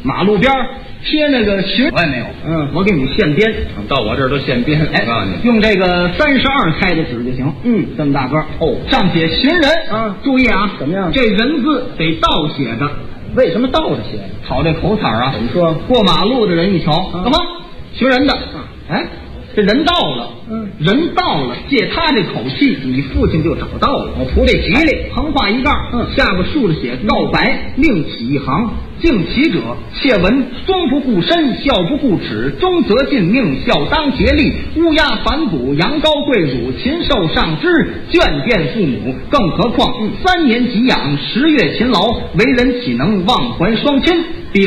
马路边贴那个巡， 我也没有。 我给你现编， 到我这儿都现编。我告诉你， 用这个32开的纸就行。这么大个上写寻人注意啊， 怎么样？ 这人字得倒写的。 为什么倒着写？ 讨这口彩啊！ 怎么说？ 过马路的人一瞧，干嘛？寻人的。这人到了，人到了，借他这口气，你父亲就找到了。 我图这吉利。 横画一盖，下边竖着写告白，另起一行。敬其者，切闻终不顾身，孝不顾齿，终则尽命，孝当竭力。乌鸦反哺，羊羔跪乳，禽兽上肢，眷恋父母。更何况3年给养，10月勤劳，为人岂能忘还双亲？